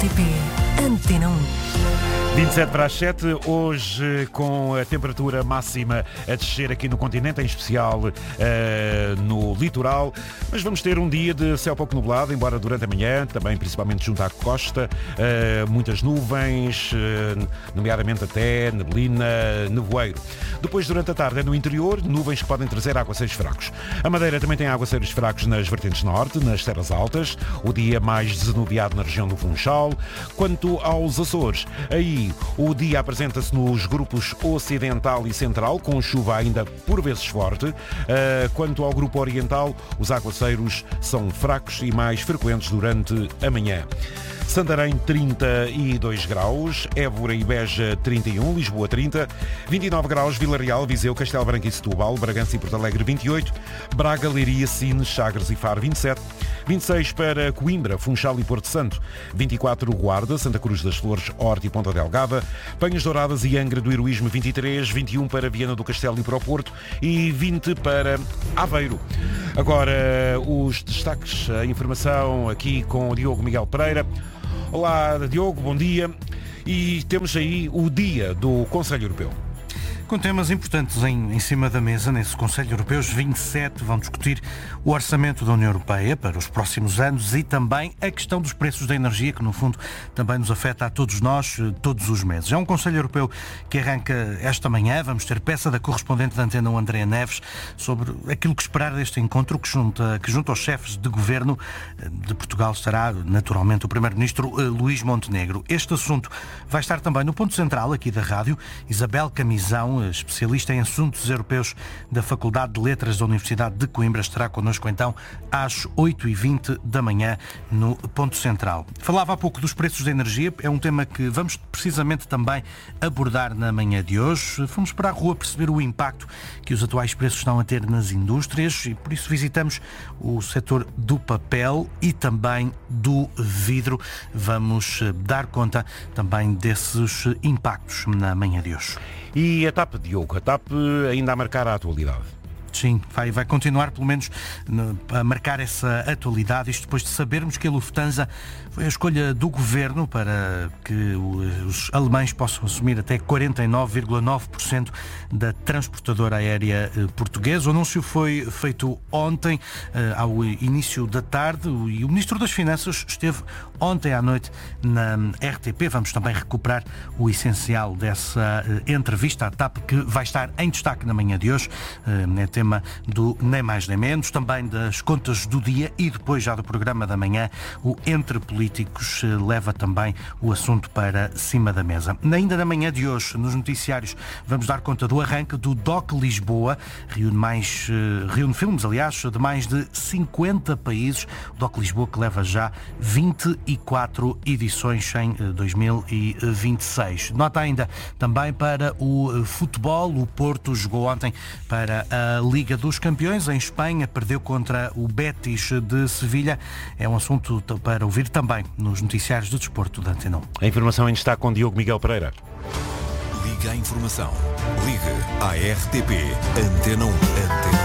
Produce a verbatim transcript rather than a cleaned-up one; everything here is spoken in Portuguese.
T P Antena um. vinte e sete para as sete, hoje com a temperatura máxima a descer aqui no continente, em especial uh, no litoral, mas vamos ter um dia de céu pouco nublado, embora durante a manhã, também principalmente junto à costa, uh, muitas nuvens, uh, nomeadamente até neblina, nevoeiro. Depois, durante a tarde, é no interior, nuvens que podem trazer aguaceiros fracos. A Madeira também tem aguaceiros fracos nas vertentes norte, nas terras altas, o dia mais desanuviado na região do Funchal. Quanto aos Açores, aí o dia apresenta-se nos grupos ocidental e central, com chuva ainda por vezes forte. Quanto ao grupo oriental, os aguaceiros são fracos e mais frequentes durante a manhã. Santarém, trinta e dois graus, Évora e Beja, trinta e um, Lisboa, trinta, vinte e nove graus, Vila Real, Viseu, Castelo Branco e Setúbal, Bragança e Porto Alegre, vinte e oito, Braga, Leiria, Sines, Sagres e Faro, vinte e sete, vinte e seis para Coimbra, Funchal e Porto Santo, vinte e quatro Guarda, Santa Cruz das Flores, Horta e Ponta Delgada, Penhas Douradas e Angra do Heroísmo, vinte e três, vinte e um para Viana do Castelo e para o Porto e vinte para Aveiro. Agora, os destaques, a informação aqui com o Diogo Miguel Pereira. Olá, Diogo, bom dia. E temos aí o dia do Conselho Europeu. Com temas importantes em, em cima da mesa, nesse Conselho Europeu, os vinte e sete vão discutir o orçamento da União Europeia para os próximos anos e também a questão dos preços da energia, que no fundo também nos afeta a todos nós, todos os meses. É um Conselho Europeu que arranca esta manhã. Vamos ter peça da correspondente da Antena um, Andréa Neves, sobre aquilo que esperar deste encontro, que junta, que junto aos chefes de governo de Portugal estará naturalmente o Primeiro-Ministro Luís Montenegro. Este assunto vai estar também no ponto central aqui da rádio. Isabel Camisão, especialista em assuntos europeus da Faculdade de Letras da Universidade de Coimbra, estará connosco então às oito e vinte da manhã no Ponto Central. Falava há pouco dos preços da energia, é um tema que vamos precisamente também abordar na manhã de hoje. Fomos para a rua perceber o impacto que os atuais preços estão a ter nas indústrias e por isso visitamos o setor do papel e também do vidro. Vamos dar conta também desses impactos na manhã de hoje. E a TAP, Diogo, a TAP ainda a marcar a atualidade. Sim, vai, vai continuar pelo menos a marcar essa atualidade, isto depois de sabermos que a Lufthansa foi a escolha do governo para que os alemães possam assumir até quarenta e nove vírgula nove por cento da transportadora aérea portuguesa. O anúncio foi feito ontem, ao início da tarde, e o Ministro das Finanças esteve ontem à noite na R T P. Vamos também recuperar o essencial dessa entrevista à TAP, que vai estar em destaque na manhã de hoje. É tema do nem mais nem menos, também das contas do dia e depois já do programa da manhã, o Entre Políticos leva também o assunto para cima da mesa. Ainda na manhã de hoje, nos noticiários, vamos dar conta do arranque do D O C Lisboa, reúne, mais, reúne filmes, aliás, de mais de cinquenta países. O D O C Lisboa que leva já vinte e quatro edições em dois mil e vinte e seis. Nota ainda também para o futebol, o Porto jogou ontem para a Liga dos Campeões em Espanha, perdeu contra o Betis de Sevilha. É um assunto para ouvir também nos noticiários do desporto da Antena um. A informação em destaque com Diogo Miguel Pereira. Liga a informação. Liga à R T P Antena um. Antena